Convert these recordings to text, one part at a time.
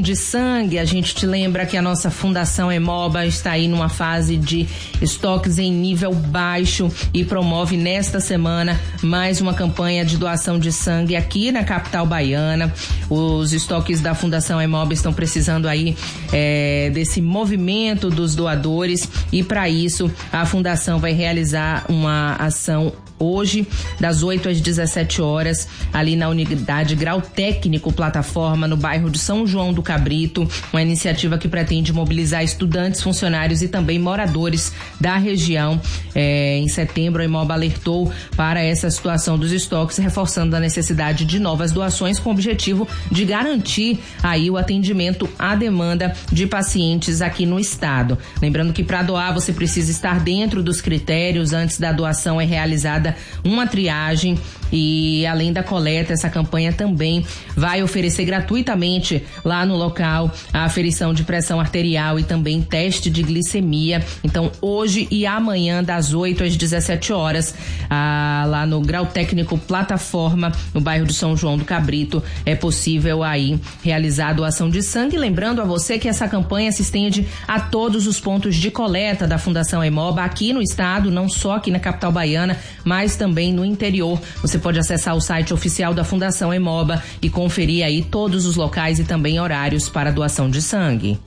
de sangue, a gente te lembra que a nossa Fundação Hemoba está aí numa fase de estoques em nível baixo e promove nesta semana mais uma campanha de doação de sangue aqui na capital baiana. Os estoques da Fundação Hemoba estão precisando aí desse movimento dos doadores, e para isso a Fundação vai realizar uma ação hoje, das 8 às 17 horas, ali na unidade Grau Técnico Plataforma, no bairro de São João do Cabrito, uma iniciativa que pretende mobilizar estudantes, funcionários e também moradores da região. Em setembro, a Hemoba alertou para essa situação dos estoques, reforçando a necessidade de novas doações com o objetivo de garantir aí o atendimento à demanda de pacientes aqui no estado. Lembrando que para doar você precisa estar dentro dos critérios. Antes da doação é realizada uma triagem, e além da coleta, essa campanha também vai oferecer gratuitamente lá no local a aferição de pressão arterial e também teste de glicemia. Então, hoje e amanhã, das 8 às 17 horas, lá no Grau Técnico Plataforma, no bairro de São João do Cabrito, é possível aí realizar a doação de sangue. Lembrando a você que essa campanha se estende a todos os pontos de coleta da Fundação Hemoba aqui no estado, não só aqui na capital baiana, mas também no interior. Você pode acessar o site oficial da Fundação Hemoba e conferir aí todos os locais e também horários para doação de sangue.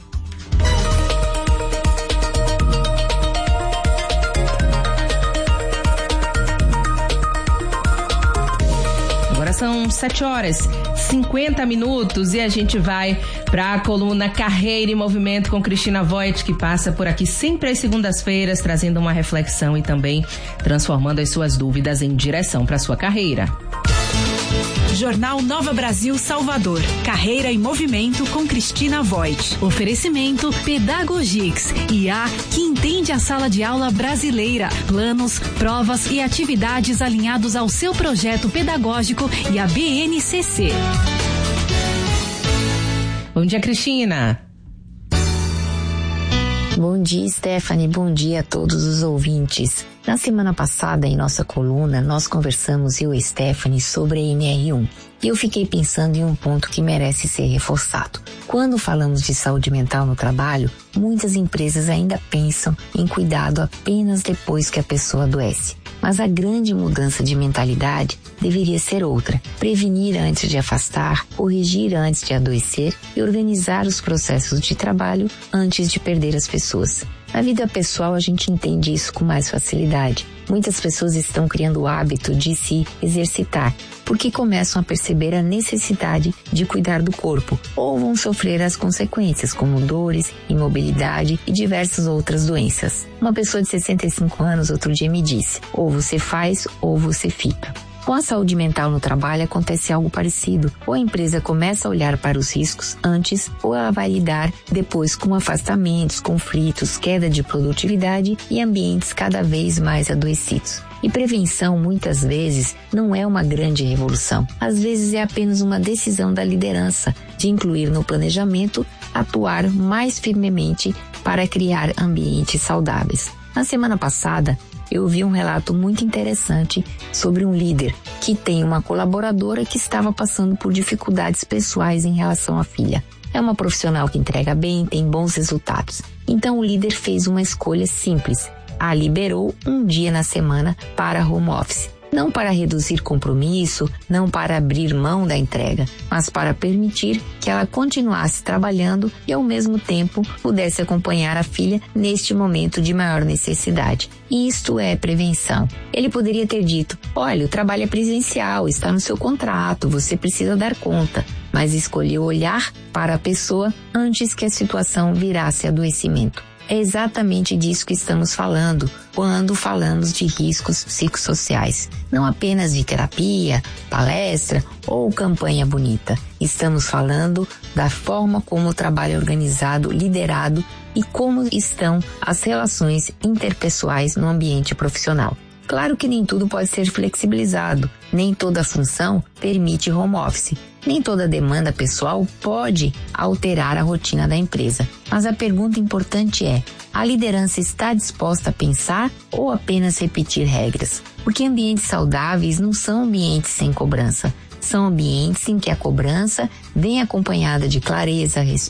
Agora são 7h50 e a gente vai para a coluna Carreira e Movimento com Cristina Voit, que passa por aqui sempre às segundas-feiras, trazendo uma reflexão e também transformando as suas dúvidas em direção para a sua carreira. Jornal Nova Brasil Salvador. Carreira e Movimento com Cristina Voit. Oferecimento Pedagogix, IA que entende a sala de aula brasileira. Planos, provas e atividades alinhados ao seu projeto pedagógico e a BNCC. Bom dia, Cristina. Bom dia, Stephanie. Bom dia a todos os ouvintes. Na semana passada, em nossa coluna, nós conversamos, eu e Stephanie, sobre a NR1. E eu fiquei pensando em um ponto que merece ser reforçado. Quando falamos de saúde mental no trabalho, muitas empresas ainda pensam em cuidado apenas depois que a pessoa adoece. Mas a grande mudança de mentalidade deveria ser outra: prevenir antes de afastar, corrigir antes de adoecer e organizar os processos de trabalho antes de perder as pessoas. Na vida pessoal, a gente entende isso com mais facilidade. Muitas pessoas estão criando o hábito de se exercitar, porque começam a perceber a necessidade de cuidar do corpo, ou vão sofrer as consequências, como dores, imobilidade e diversas outras doenças. Uma pessoa de 65 anos outro dia me disse: ou você faz ou você fica. Com a saúde mental no trabalho acontece algo parecido. Ou a empresa começa a olhar para os riscos antes, ou ela vai lidar depois com afastamentos, conflitos, queda de produtividade e ambientes cada vez mais adoecidos. E prevenção, muitas vezes, não é uma grande revolução. Às vezes é apenas uma decisão da liderança de incluir no planejamento, atuar mais firmemente para criar ambientes saudáveis. Na semana passada, eu vi um relato muito interessante sobre um líder que tem uma colaboradora que estava passando por dificuldades pessoais em relação à filha. É uma profissional que entrega bem, tem bons resultados. Então o líder fez uma escolha simples: a liberou um dia na semana para home office. Não para reduzir compromisso, não para abrir mão da entrega, mas para permitir que ela continuasse trabalhando e ao mesmo tempo pudesse acompanhar a filha neste momento de maior necessidade. E isto é prevenção. Ele poderia ter dito: olha, o trabalho é presencial, está no seu contrato, você precisa dar conta. Mas escolheu olhar para a pessoa antes que a situação virasse adoecimento. É exatamente disso que estamos falando quando falamos de riscos psicossociais. Não apenas de terapia, palestra ou campanha bonita. Estamos falando da forma como o trabalho é organizado, liderado e como estão as relações interpessoais no ambiente profissional. Claro que nem tudo pode ser flexibilizado, nem toda função permite home office, nem toda demanda pessoal pode alterar a rotina da empresa. Mas a pergunta importante é: a liderança está disposta a pensar ou apenas repetir regras? Porque ambientes saudáveis não são ambientes sem cobrança. São ambientes em que a cobrança vem acompanhada de clareza,